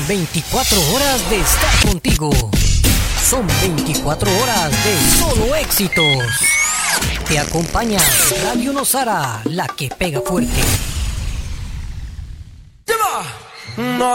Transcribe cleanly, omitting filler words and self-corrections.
24 horas de estar contigo. Son 24 horas de solo éxitos. Te acompaña Radio Nosara, la que pega fuerte. No